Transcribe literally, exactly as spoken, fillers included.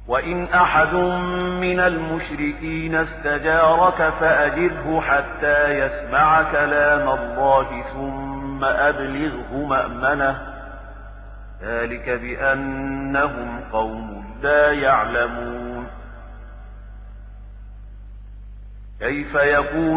وإن أحد من المشركين استجارك فأجره حتى يسمع كلام الله ثم أبلغه مأمنه، ذلك بأنهم قوم لا يعلمون. كيف يكون